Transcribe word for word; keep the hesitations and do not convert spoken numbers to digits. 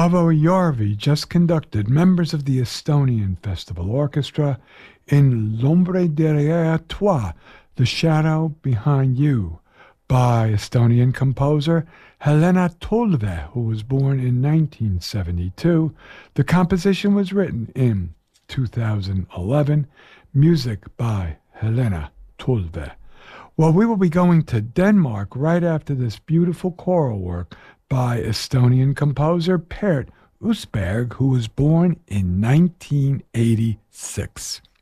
Paavo Järvi just conducted members of the Estonian Festival Orchestra in L'ombre derrière toi, The Shadow Behind You, by Estonian composer Helena Tolve, who was born in nineteen seventy-two. The composition was written in two thousand eleven. Music by Helena Tolve. Well, we will be going to Denmark right after this beautiful choral work by Estonian composer Pärt Østberg, who was born in nineteen eighty-six.